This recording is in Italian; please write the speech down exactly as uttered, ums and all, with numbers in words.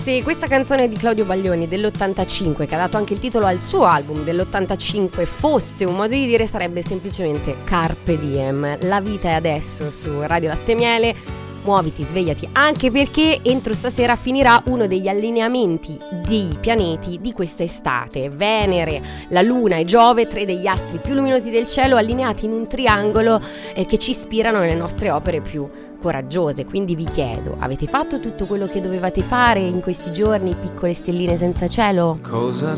se questa canzone di Claudio Baglioni dell'ottantacinque, che ha dato anche il titolo al suo album dell'ottantacinque, fosse un modo di dire, sarebbe semplicemente Carpe Diem. La vita è adesso su Radio Latte e Miele. Muoviti, svegliati, anche perché entro stasera finirà uno degli allineamenti dei pianeti di questa estate. Venere, la Luna e Giove, tre degli astri più luminosi del cielo, allineati in un triangolo eh, che ci ispirano nelle nostre opere più coraggiose. Quindi vi chiedo, avete fatto tutto quello che dovevate fare in questi giorni, piccole stelline senza cielo? Cosa